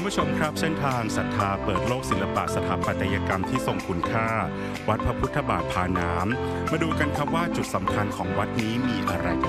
ผู้ชมครับเส้นทางศรัทธาเปิดโลกศิลปะสถาปัตยกรรมที่ทรงคุณค่าวัดพระพุทธบาทพาน้ำมาดูกันครับว่าจุดสำคัญของวัดนี้มีอะไรกัน